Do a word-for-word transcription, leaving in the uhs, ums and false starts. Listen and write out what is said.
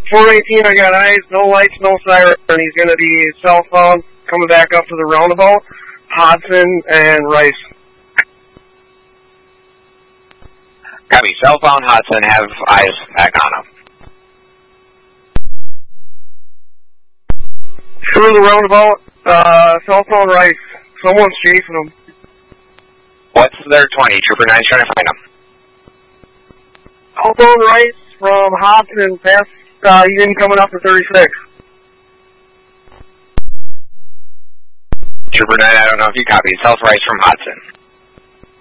four eighteen, I got eyes, no lights, no siren. He's going to be southbound, coming back up to the roundabout. Hodson and Rice. Copy. Southbound Hodson, have eyes back on him. Through the roundabout, uh, southbound Rice. Someone's chasing him. What's their twenty? Trooper nine's trying to find him. Southbound Rice from Hodson, past uh, Union coming up to thirty-six. Trooper nine, I don't know if you copy. South Rice from Hodson.